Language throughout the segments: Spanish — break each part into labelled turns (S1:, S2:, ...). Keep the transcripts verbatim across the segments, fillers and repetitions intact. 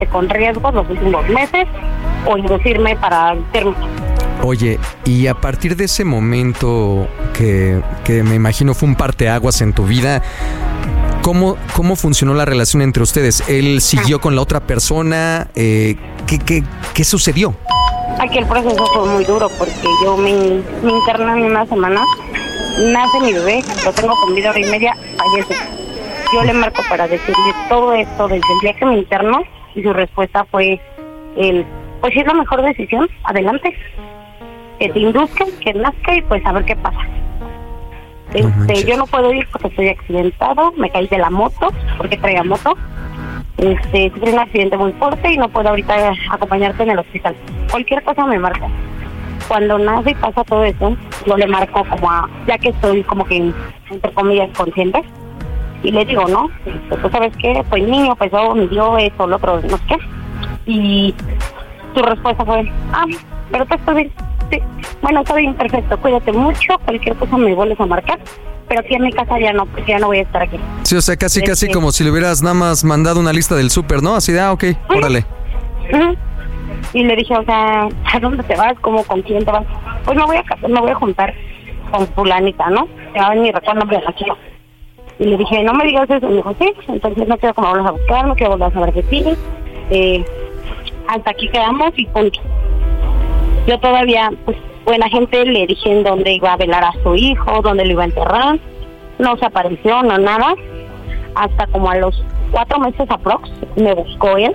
S1: con riesgos los últimos meses o inducirme para el término.
S2: Oye, y a partir de ese momento que, que me imagino fue un parteaguas en tu vida, ¿cómo, cómo funcionó la relación entre ustedes? ¿Él siguió con la otra persona? Eh, ¿qué, qué, ¿Qué sucedió?
S1: Aquí el proceso fue muy duro porque yo me, me interné en una semana, nace mi bebé, lo tengo con vida hora y media, fallece. Yo le marco para decirle todo esto desde el día que me interno y su respuesta fue, el, pues si es la mejor decisión, adelante. Que te induzcan, que nazca y pues a ver qué pasa. Este, yo no puedo ir porque estoy accidentado, me caí de la moto, porque traía moto. Este, sufrí un accidente muy fuerte y no puedo ahorita acompañarte en el hospital. Cualquier cosa me marca. Cuando nace y pasa todo eso, yo le marco como a, ya que estoy como que, entre comillas, consciente, y le digo, ¿no? Este, ¿tú sabes qué? Pues niño, pues oh, me dio esto, lo otro, no sé qué. Y su respuesta fue, ah, pero tú estás bien. Sí. Bueno, está bien, perfecto, cuídate mucho, cualquier cosa me vuelves a marcar, pero aquí en mi casa ya no, porque ya no voy a estar aquí.
S2: Sí, o sea, casi
S1: es
S2: casi
S1: que...
S2: como si le hubieras nada más mandado una lista del súper, ¿no? Así de, ah, ok, uh-huh. órale.
S1: Uh-huh. Y le dije, o sea, ¿a dónde te vas? ¿Cómo, con quién te vas? Pues me voy a casar, me voy a juntar con fulanita, ¿no? Ya ni recuerdo el nombre de la chica. Y le dije, no me digas eso. Y me dijo, sí, entonces no quiero que me vuelvas a buscar, no quiero volver a saber de ti. Eh, hasta aquí quedamos y punto. Yo todavía, pues, buena gente, le dije en dónde iba a velar a su hijo, dónde lo iba a enterrar. No se apareció, no nada. Hasta como a los cuatro meses aprox, me buscó él.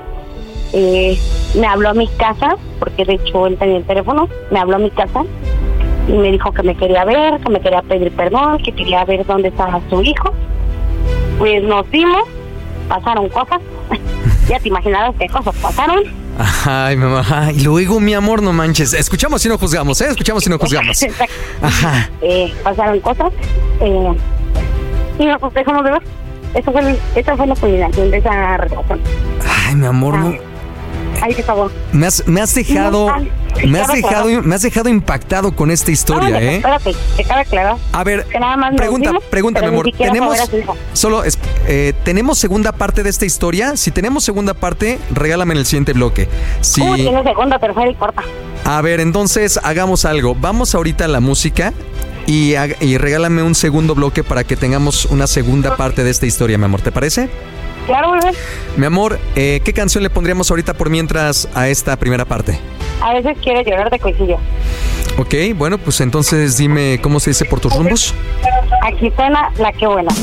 S1: Eh, me habló a mi casa, porque de hecho él tenía el teléfono, me habló a mi casa y me dijo que me quería ver, que me quería pedir perdón, que quería ver dónde estaba su hijo. Pues nos vimos, pasaron cosas, ya te imaginarás qué cosas pasaron.
S2: Ay, mamá, y luego, mi amor, no manches, escuchamos y no juzgamos, ¿eh? Escuchamos y no juzgamos. Ajá.
S1: Eh, pasaron cosas, eh, y nos pues, dejamos de ver. Eso fue, esa fue la culminación de esa relación.
S2: Ay, mi amor, ah. no.
S1: Ay, por favor.
S2: Me has, me has dejado, no, ay, me has dejado, claro. me has dejado impactado con esta historia,
S1: no,
S2: ¿eh?
S1: Espérate, que cabe claro.
S2: A ver,
S1: que nada más
S2: pregunta,
S1: vimos,
S2: pregunta, mi amor. Tenemos, solo, eh, ¿tenemos segunda parte de esta historia? Si tenemos segunda parte, regálame en el siguiente bloque. Si...
S1: Uh, tiene segunda, tercera y cuarta.
S2: A ver, entonces hagamos algo. Vamos ahorita a la música y, y regálame un segundo bloque para que tengamos una segunda parte de esta historia, mi amor. ¿Te parece?
S1: Claro, bebé.
S2: Mi amor, eh, ¿qué canción le pondríamos ahorita por mientras a esta primera parte?
S1: A veces quiero llorar de coincidio.
S2: Ok, bueno, pues entonces dime cómo se dice por tus rumbos.
S1: Aquí suena La Que Buena.